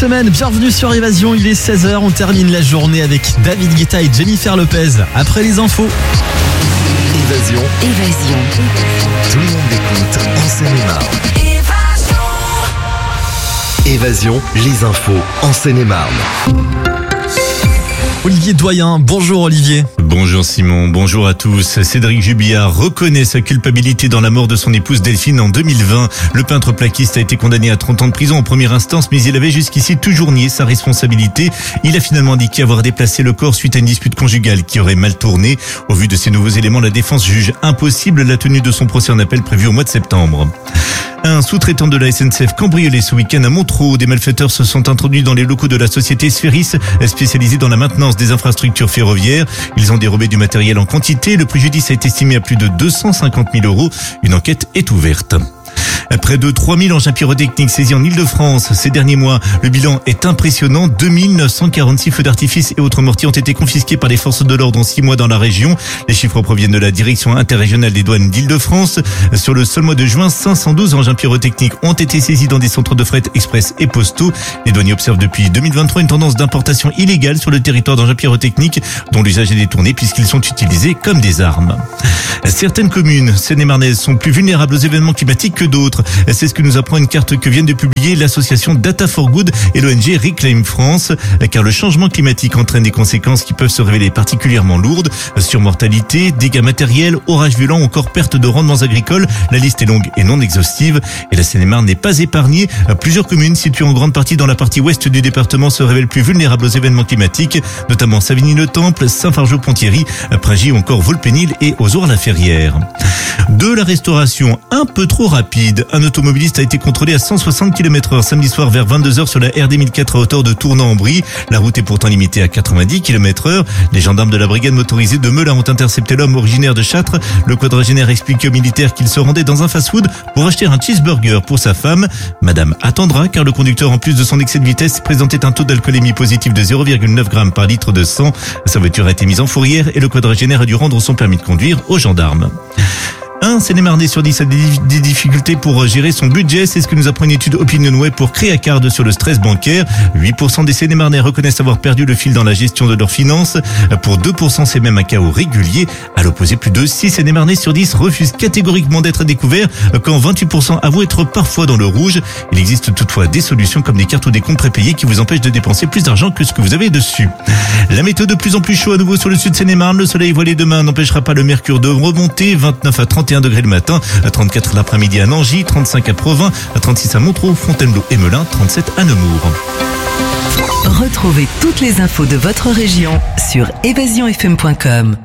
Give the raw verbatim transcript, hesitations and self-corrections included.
semaine, bienvenue sur Évasion, il est seize heures, on termine la journée avec David Guetta et Jennifer Lopez. Après les infos. Évasion. Évasion. Tout le monde écoute en Seine-et-Marne. Évasion, les infos en Seine-et-Marne. Olivier Doyen, bonjour Olivier. Bonjour Simon, bonjour à tous. Cédric Jubillard reconnaît sa culpabilité dans la mort de son épouse Delphine en deux mille vingt. Le peintre plaquiste a été condamné à trente ans de prison en première instance, mais il avait jusqu'ici toujours nié sa responsabilité. Il a finalement indiqué avoir déplacé le corps suite à une dispute conjugale qui aurait mal tourné. Au vu de ces nouveaux éléments, la défense juge impossible la tenue de son procès en appel prévu au mois de septembre. Un sous-traitant de la S N C F cambriolé ce week-end à Montreux. Des malfaiteurs se sont introduits dans les locaux de la société Sphéris, spécialisée dans la maintenance des infrastructures ferroviaires. Ils ont dérobé du matériel en quantité. Le préjudice a été estimé à plus de deux cent cinquante mille euros. Une enquête est ouverte. Près de trois mille engins pyrotechniques saisis en Ile-de-France ces derniers mois. Le bilan est impressionnant. deux mille neuf cent quarante-six feux d'artifice et autres mortiers ont été confisqués par les forces de l'ordre en six mois dans la région. Les chiffres proviennent de la direction interrégionale des douanes d'Ile-de-France. Sur le seul mois de juin, cinq cent douze engins pyrotechniques ont été saisis dans des centres de fret express et postaux. Les douaniers observent depuis deux mille vingt-trois une tendance d'importation illégale sur le territoire d'engins pyrotechniques dont l'usage est détourné puisqu'ils sont utilisés comme des armes. Certaines communes seine-et-marnaises sont plus vulnérables aux événements climatiques que d'autres. C'est ce que nous apprend une carte que viennent de publier l'association Data for Good et l'O N G Reclaim France, car le changement climatique entraîne des conséquences qui peuvent se révéler particulièrement lourdes. Surmortalité, dégâts matériels, orages violents ou encore perte de rendements agricoles. La liste est longue et non exhaustive. Et la Seine-et-Marne n'est pas épargnée. Plusieurs communes situées en grande partie dans la partie ouest du département se révèlent plus vulnérables aux événements climatiques, notamment Savigny-le-Temple, Saint-Fargeau-Ponthierry, Pringy ou encore Volpénil et Ozores-la-Ferrière. De la restauration un peu trop rapide. Un automobiliste a été contrôlé à cent soixante kilomètres heure samedi soir vers vingt-deux heures sur la R D mille quatre à hauteur de Tournan-en-Brie. La route est pourtant limitée à quatre-vingt-dix kilomètres heure. Les gendarmes de la brigade motorisée de Melun ont intercepté l'homme originaire de Châtres. Le quadragénaire explique aux militaires qu'il se rendait dans un fast-food pour acheter un cheeseburger pour sa femme. Madame attendra car le conducteur, en plus de son excès de vitesse, présentait un taux d'alcoolémie positif de zéro virgule neuf grammes par litre de sang. Sa voiture a été mise en fourrière et le quadragénaire a dû rendre son permis de conduire aux gendarmes. Un Seine-et-Marnais sur dix a des difficultés pour gérer son budget. C'est ce que nous apprend une étude OpinionWay pour Créacard sur le stress bancaire. huit pour cent des Seine-et-Marnais reconnaissent avoir perdu le fil dans la gestion de leurs finances. Pour deux pour cent, c'est même un chaos régulier. À l'opposé, plus de six Seine-et-Marnais sur dix refusent catégoriquement d'être découverts, quand vingt-huit pour cent avouent être parfois dans le rouge. Il existe toutefois des solutions comme des cartes ou des comptes prépayés qui vous empêchent de dépenser plus d'argent que ce que vous avez dessus. La météo de plus en plus chaud à nouveau sur le sud de Seine-et-Marne. Le soleil voilé demain n'empêchera pas le mercure de remonter. vingt-neuf à trente et un degrés le matin, à trente-quatre l'après-midi à Nangy, trente-cinq à Provins, à trente-six à Montreux, Fontainebleau et Melun, trente-sept à Nemours. Retrouvez toutes les infos de votre région sur évasion f m point com.